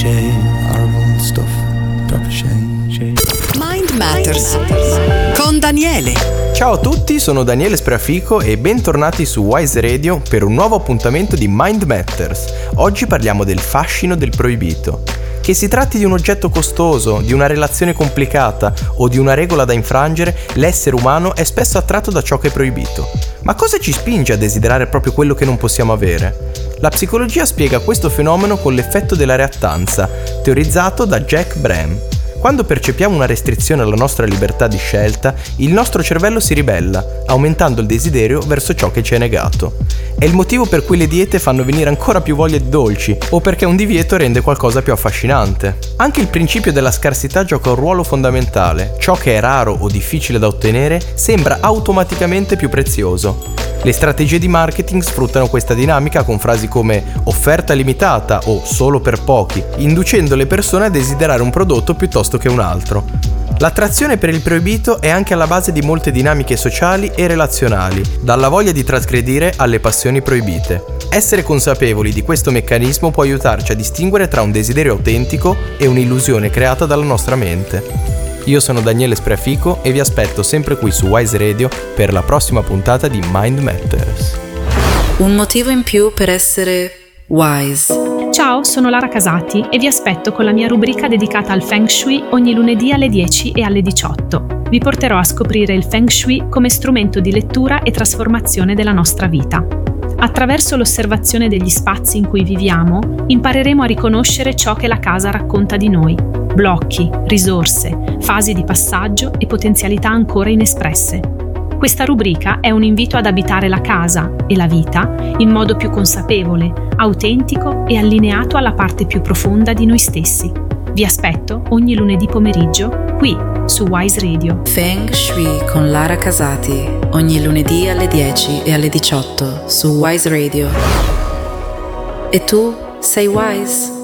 horrible stuff, drop a shade. Mind Matters con Daniele. Ciao a tutti, sono Daniele Spreafico e bentornati su Wise Radio per un nuovo appuntamento di Mind Matters. Oggi parliamo del fascino del proibito. Che si tratti di un oggetto costoso, di una relazione complicata o di una regola da infrangere, l'essere umano è spesso attratto da ciò che è proibito. Ma cosa ci spinge a desiderare proprio quello che non possiamo avere? La psicologia spiega questo fenomeno con l'effetto della reattanza, teorizzato da Jack Brem. Quando percepiamo una restrizione alla nostra libertà di scelta, il nostro cervello si ribella, aumentando il desiderio verso ciò che ci è negato. È il motivo per cui le diete fanno venire ancora più voglia di dolci, o perché un divieto rende qualcosa più affascinante. Anche il principio della scarsità gioca un ruolo fondamentale. Ciò che è raro o difficile da ottenere sembra automaticamente più prezioso. Le strategie di marketing sfruttano questa dinamica con frasi come offerta limitata o solo per pochi, inducendo le persone a desiderare un prodotto piuttosto che un altro. L'attrazione per il proibito è anche alla base di molte dinamiche sociali e relazionali, dalla voglia di trasgredire alle passioni proibite. Essere consapevoli di questo meccanismo può aiutarci a distinguere tra un desiderio autentico e un'illusione creata dalla nostra mente. Io sono Daniele Spreafico e vi aspetto sempre qui su Wise Radio per la prossima puntata di Mind Matters. Un motivo in più per essere wise. Ciao, sono Lara Casati e vi aspetto con la mia rubrica dedicata al Feng Shui ogni lunedì alle 10 e alle 18. Vi porterò a scoprire il Feng Shui come strumento di lettura e trasformazione della nostra vita. Attraverso l'osservazione degli spazi in cui viviamo, impareremo a riconoscere ciò che la casa racconta di noi: blocchi, risorse, fasi di passaggio e potenzialità ancora inespresse. Questa rubrica è un invito ad abitare la casa e la vita in modo più consapevole, autentico e allineato alla parte più profonda di noi stessi. Vi aspetto ogni lunedì pomeriggio qui su Wise Radio. Feng Shui con Lara Casati, ogni lunedì alle 10 e alle 18 su Wise Radio. E tu sei wise?